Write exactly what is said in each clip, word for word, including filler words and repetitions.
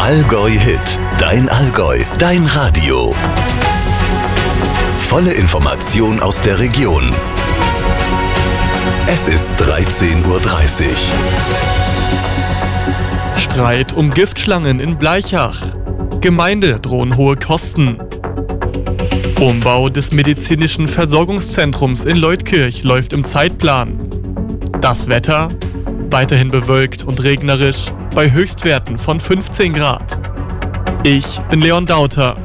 Allgäu Hit, dein Allgäu, dein Radio. Volle Information aus der Region. Es ist dreizehn Uhr dreißig. Streit um Giftschlangen in Blaichach. Gemeinde drohen hohe Kosten. Umbau des medizinischen Versorgungszentrums in Leutkirch läuft im Zeitplan. Das Wetter? Weiterhin bewölkt und regnerisch bei Höchstwerten von fünfzehn Grad. Ich bin Leon Dauter.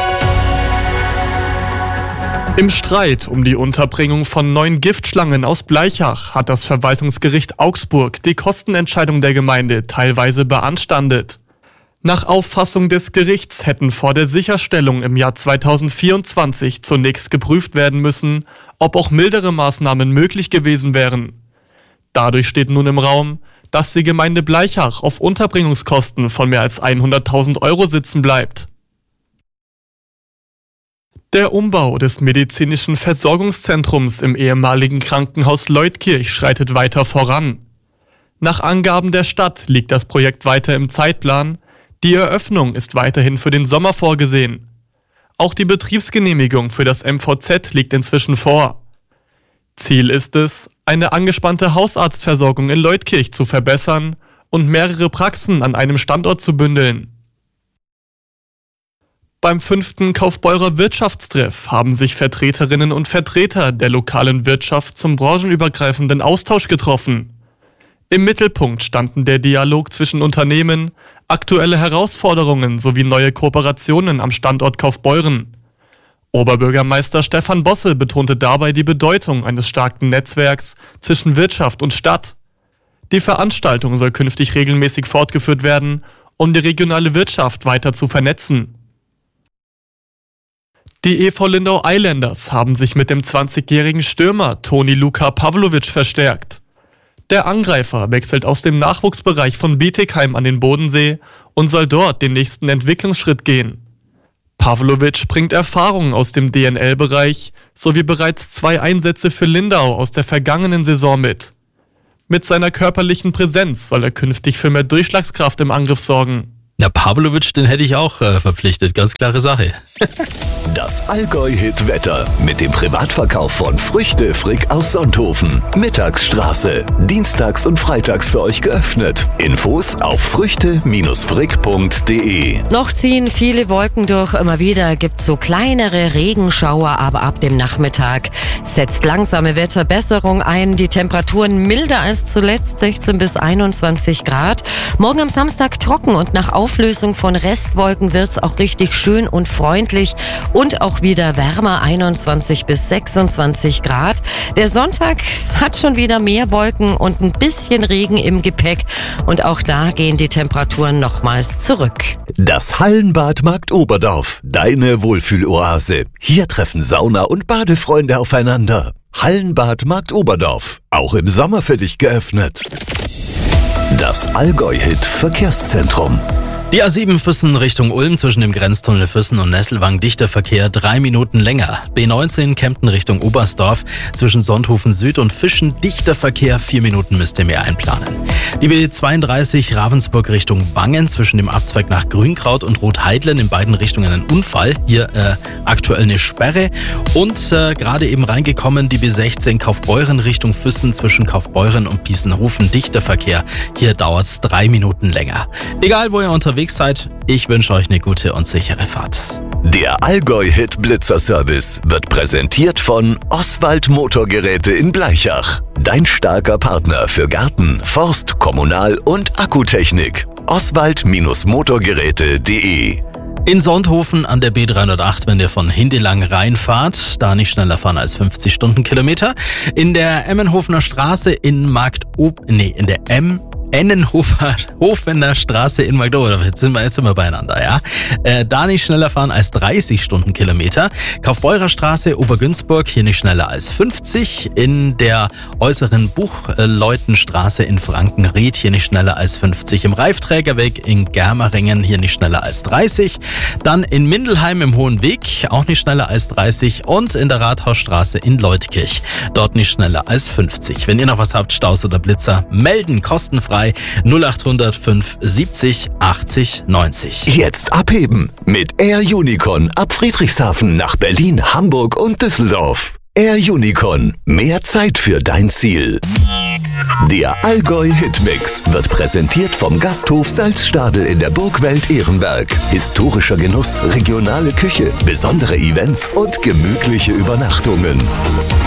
Im Streit um die Unterbringung von neun Giftschlangen aus Blaichach hat das Verwaltungsgericht Augsburg die Kostenentscheidung der Gemeinde teilweise beanstandet. Nach Auffassung des Gerichts hätten vor der Sicherstellung im Jahr zweitausendvierundzwanzig zunächst geprüft werden müssen, ob auch mildere Maßnahmen möglich gewesen wären. Dadurch steht nun im Raum, dass die Gemeinde Blaichach auf Unterbringungskosten von mehr als hunderttausend Euro sitzen bleibt. Der Umbau des medizinischen Versorgungszentrums im ehemaligen Krankenhaus Leutkirch schreitet weiter voran. Nach Angaben der Stadt liegt das Projekt weiter im Zeitplan. Die Eröffnung ist weiterhin für den Sommer vorgesehen. Auch die Betriebsgenehmigung für das M V Z liegt inzwischen vor. Ziel ist es, eine angespannte Hausarztversorgung in Leutkirch zu verbessern und mehrere Praxen an einem Standort zu bündeln. Beim fünften Kaufbeurer Wirtschaftstreff haben sich Vertreterinnen und Vertreter der lokalen Wirtschaft zum branchenübergreifenden Austausch getroffen. Im Mittelpunkt standen der Dialog zwischen Unternehmen, aktuelle Herausforderungen sowie neue Kooperationen am Standort Kaufbeuren. Oberbürgermeister Stefan Bosse betonte dabei die Bedeutung eines starken Netzwerks zwischen Wirtschaft und Stadt. Die Veranstaltung soll künftig regelmäßig fortgeführt werden, um die regionale Wirtschaft weiter zu vernetzen. Die E V Lindau Islanders haben sich mit dem zwanzigjährigen Stürmer Toni Luka Pavlovic verstärkt. Der Angreifer wechselt aus dem Nachwuchsbereich von Bietigheim an den Bodensee und soll dort den nächsten Entwicklungsschritt gehen. Pavlovic bringt Erfahrungen aus dem D N L-Bereich sowie bereits zwei Einsätze für Lindau aus der vergangenen Saison mit. Mit seiner körperlichen Präsenz soll er künftig für mehr Durchschlagskraft im Angriff sorgen. Ja, Pavlovic, den hätte ich auch äh, verpflichtet, ganz klare Sache. Das Allgäu-Hit-Wetter mit dem Privatverkauf von Früchte Frick aus Sonthofen. Mittagsstraße. Dienstags und freitags für euch geöffnet. Infos auf früchte frick punkt de. Noch ziehen viele Wolken durch. Immer wieder gibt es so kleinere Regenschauer, aber ab dem Nachmittag setzt langsame Wetterbesserung ein. Die Temperaturen milder als zuletzt, sechzehn bis einundzwanzig Grad. Morgen am Samstag trocken und nach Auflösung von Restwolken wird es auch richtig schön und freundlich. Und auch wieder wärmer, einundzwanzig bis sechsundzwanzig Grad. Der Sonntag hat schon wieder mehr Wolken und ein bisschen Regen im Gepäck. Und auch da gehen die Temperaturen nochmals zurück. Das Hallenbad Markt Oberdorf, deine Wohlfühloase. Hier treffen Sauna- und Badefreunde aufeinander. Hallenbad Markt Oberdorf, auch im Sommer für dich geöffnet. Das Allgäu-Hit Verkehrszentrum. Die A sieben Füssen Richtung Ulm zwischen dem Grenztunnel Füssen und Nesselwang dichter Verkehr drei Minuten länger. B neunzehn Kempten Richtung Oberstdorf zwischen Sonthofen Süd und Fischen dichter Verkehr, vier Minuten müsst ihr mehr einplanen. Die B zweiunddreißig Ravensburg Richtung Wangen zwischen dem Abzweig nach Grünkraut und Rotheidlen in beiden Richtungen ein Unfall. Hier äh, aktuell eine Sperre und äh, gerade eben reingekommen die B sechzehn Kaufbeuren Richtung Füssen zwischen Kaufbeuren und Piesenhofen dichter Verkehr. Hier dauert es drei Minuten länger. Egal wo ihr unterwegs seid, ich wünsche euch eine gute und sichere Fahrt. Der Allgäu-Hit Blitzer-Service wird präsentiert von Oswald Motorgeräte in Blaichach. Dein starker Partner für Garten, Forst, Kommunal- und Akkutechnik. oswald Motorgeräte punkt de. In Sonthofen an der B dreihundertacht, wenn ihr von Hindelang reinfahrt, da nicht schneller fahren als fünfzig Stundenkilometer. In der Emmenhofener Straße in Markt Ob... Nee, in der M... Ennenhofer Hofener Straße in Magdeburg. Jetzt sind wir, jetzt sind wir beieinander, ja. Äh, da nicht schneller fahren als dreißig Stundenkilometer. Kaufbeurer Straße, Obergünzburg, hier nicht schneller als fünfzig. In der äußeren Buchleutenstraße in Frankenried, hier nicht schneller als fünfzig. Im Reifträgerweg in Germeringen, hier nicht schneller als dreißig. Dann in Mindelheim im Hohen Weg, auch nicht schneller als dreißig. Und in der Rathausstraße in Leutkirch, dort nicht schneller als fünfzig. Wenn ihr noch was habt, Staus oder Blitzer, melden, kostenfrei bei null acht null null fünf siebzig achtzig neunzig. Jetzt abheben mit Air Unicorn ab Friedrichshafen nach Berlin, Hamburg und Düsseldorf. Air Unicorn, mehr Zeit für dein Ziel. Der Allgäu Hitmix wird präsentiert vom Gasthof Salzstadel in der Burgwelt Ehrenberg. Historischer Genuss, regionale Küche, besondere Events und gemütliche Übernachtungen.